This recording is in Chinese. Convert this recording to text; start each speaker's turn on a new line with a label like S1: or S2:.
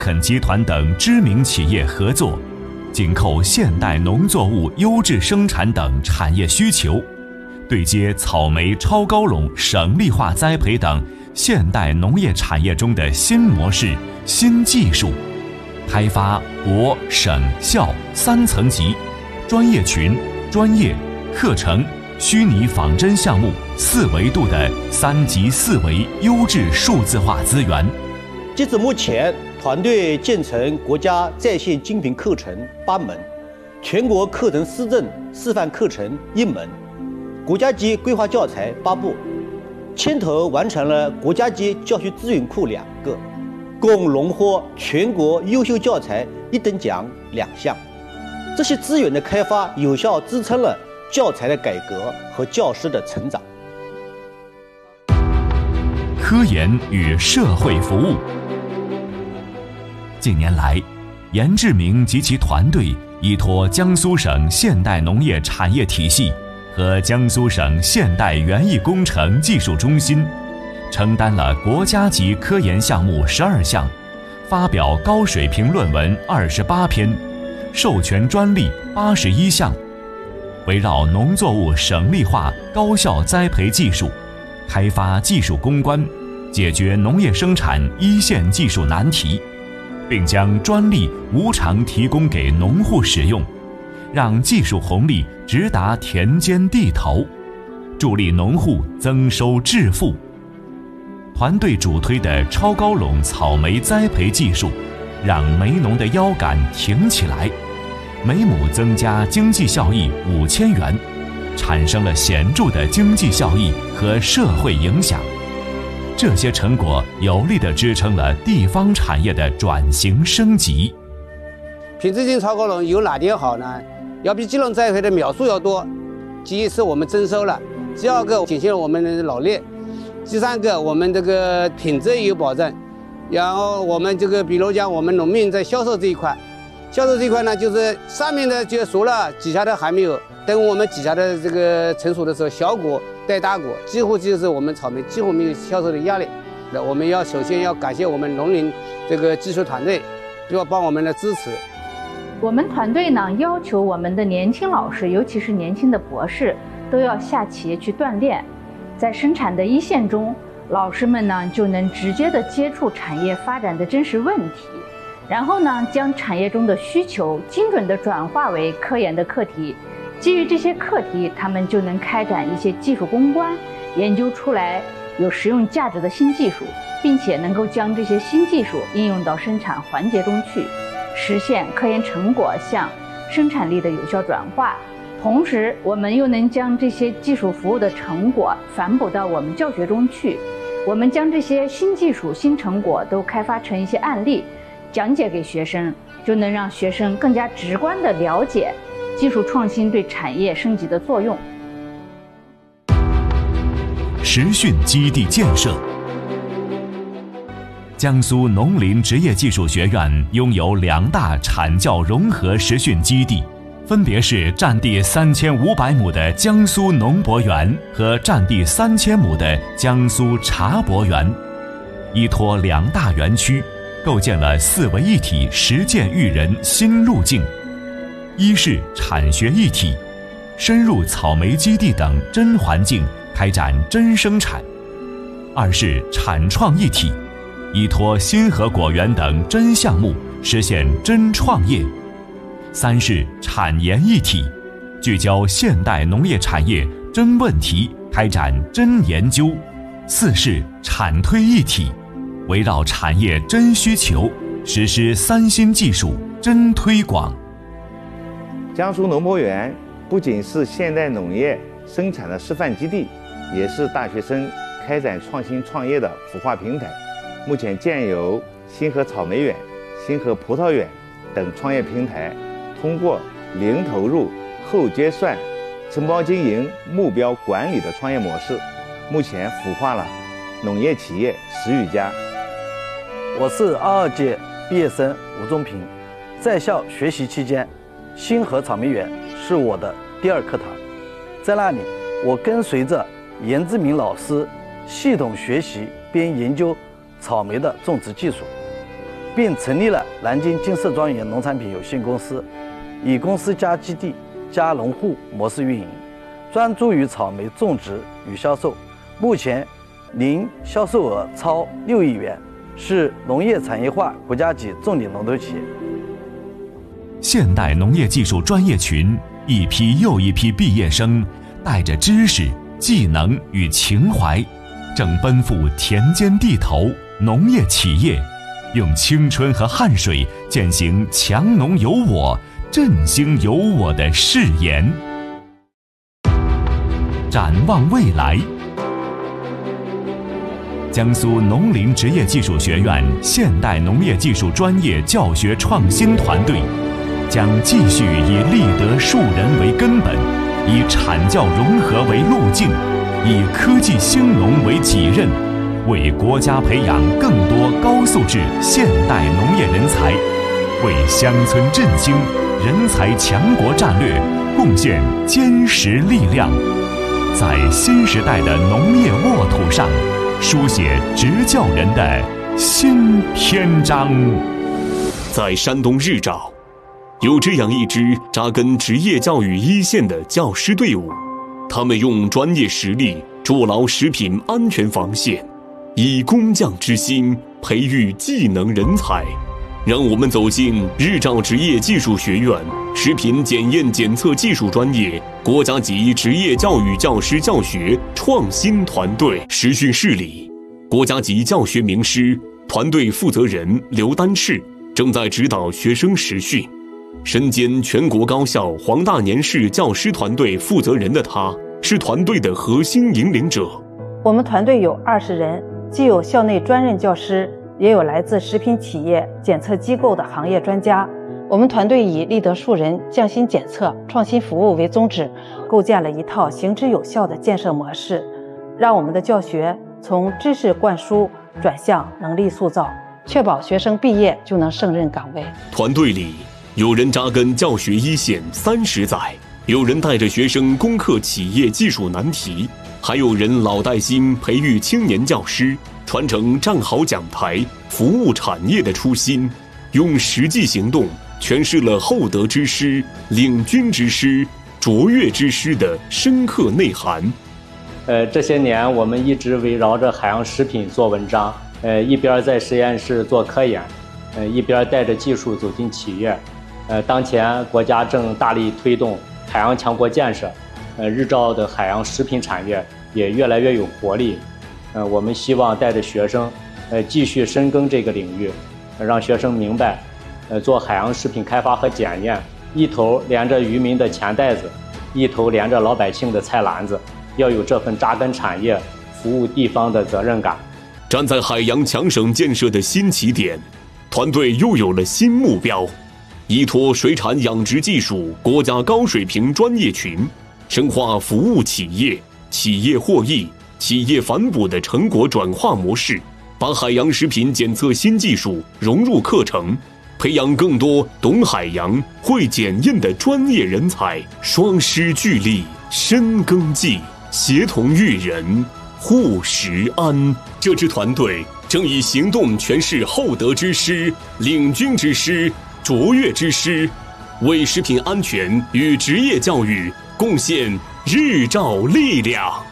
S1: 肯集团等知名企业合作，紧扣现代农作物优质生产等产业需求，对接草莓超高垄省力化栽培等现代农业产业中的新模式、新技术，开发国、省、校3层级、专业群、专业、课程、虚拟仿真项目4维度的3级4维优质数字化资源。
S2: 截至目前，团队建成国家在线精品课程8门，全国课程思政示范课程1门，国家级规划教材8部，牵头完成了国家级教学资源库2个，共荣获全国优秀教材1等奖2项。这些资源的开发，有效支撑了教材的改革和教师的成长。
S1: 科研与社会服务。近年来，严志明及其团队依托江苏省现代农业产业体系和江苏省现代园艺工程技术中心，承担了国家级科研项目12项，发表高水平论文28篇，授权专利81项，围绕农作物省力化高效栽培技术，开发技术攻关，解决农业生产一线技术难题，并将专利无偿提供给农户使用，让技术红利直达田间地头，助力农户增收致富。团队主推的超高垄草莓栽培技术，让梅农的腰杆挺起来，每亩增加经济效益5000元，产生了显著的经济效益和社会影响。这些成果有力地支撑了地方产业的转型升级。
S3: 品质型超高垄有哪点好呢？要比机垄栽培的秒数要多，第一是我们增收了，第二个体现了我们的劳力，第三个我们这个品质也有保证。然后我们这个比如讲我们农民在销售这一块呢，就是上面的就熟了，底下的还没有，等我们底下的这个成熟的时候，小果带大果，几乎就是我们草莓几乎没有销售的压力。那我们首先要感谢我们农林这个技术团队，要帮我们的支持。
S4: 我们团队呢，要求我们的年轻老师，尤其是年轻的博士，都要下企业去锻炼，在生产的一线中，老师们呢就能直接的接触产业发展的真实问题，然后呢将产业中的需求精准的转化为科研的课题，基于这些课题，他们就能开展一些技术攻关，研究出来有实用价值的新技术，并且能够将这些新技术应用到生产环节中去，实现科研成果向生产力的有效转化。同时，我们又能将这些技术服务的成果反哺到我们教学中去。我们将这些新技术、新成果都开发成一些案例，讲解给学生，就能让学生更加直观地了解技术创新对产业升级的作用。
S1: 实训基地建设。江苏农林职业技术学院拥有2大产教融合实训基地，分别是占地3500亩的江苏农博园和占地3000亩的江苏茶博园。依托2大园区，构建了4维一体实践育人新路径。一是产学一体，深入草莓基地等真环境开展真生产；二是产创一体，依托新河果园等真项目实现真创业；三是产研一体，聚焦现代农业产业真问题开展真研究；四是产推一体，围绕产业真需求实施3新技术真推广。
S5: 江苏农博园不仅是现代农业生产的示范基地，也是大学生开展创新创业的孵化平台。目前建有星河草莓园、星河葡萄园等创业平台，通过零投入、后结算、承包经营、目标管理的创业模式，目前孵化了农业企业10余家。
S6: 我是22届毕业生吴忠平，在校学习期间，星河草莓园是我的第2课堂。在那里，我跟随着严志明老师系统学习并研究草莓的种植技术。 并成立了南京金色庄园农产品有限公司，以公司加基地加农户模式运营，专注于草莓种植与销售。目前年销售额超6亿元，是农业产业化国家级重点龙头企业。
S1: 现代农业技术专业群一批又一批毕业生，带着知识、技能与情怀，正奔赴田间地头、农业企业，用青春和汗水践行强农有我、振兴有我的誓言。展望未来，江苏农林职业技术学院现代农业技术专业教学创新团队将继续以立德树人为根本，以产教融合为路径，以科技兴农为己任，为国家培养更多高素质现代农业人才，为乡村振兴、人才强国战略贡献坚实力量，在新时代的农业沃土上书写执教人的新篇章。
S7: 在山东日照，有这样一支扎根职业教育一线的教师队伍，他们用专业实力筑牢食品安全防线，以工匠之心培育技能人才。让我们走进日照职业技术学院食品检验检测技术专业国家级职业教育教师教学创新团队实训室里，国家级教学名师、团队负责人刘丹赤正在指导学生实训。身兼全国高校黄大年市教师团队负责人的他，是团队的核心引领者。
S8: 我们团队有20人，既有校内专任教师，也有来自食品企业、检测机构的行业专家。我们团队以立德树人、匠心检测、创新服务为宗旨，构建了一套行之有效的建设模式，让我们的教学从知识灌输转向能力塑造，确保学生毕业就能胜任岗位。
S7: 团队里有人扎根教学一线30载，有人带着学生攻克企业技术难题，还有人老带新培育青年教师，传承站好讲台、服务产业的初心，用实际行动诠释了厚德之师、领军之师、卓越之师的深刻内涵。
S9: 这些年我们一直围绕着海洋食品做文章，一边在实验室做科研，一边带着技术走进企业。当前国家正大力推动海洋强国建设，日照的海洋食品产业也越来越有活力。我们希望带着学生，继续深耕这个领域，让学生明白，做海洋食品开发和检验，一头连着渔民的钱袋子，一头连着老百姓的菜篮子，要有这份扎根产业、服务地方的责任感。
S7: 站在海洋强省建设的新起点，团队又有了新目标。依托水产养殖技术国家高水平专业群，深化服务企业、企业获益、企业反哺的成果转化模式，把海洋食品检测新技术融入课程，培养更多懂海洋、会检验的专业人才，双师聚力，深耕技，协同育人，护食安。这支团队正以行动诠释厚德之师、领军之师、卓越之师，为食品安全与职业教育贡献日照力量。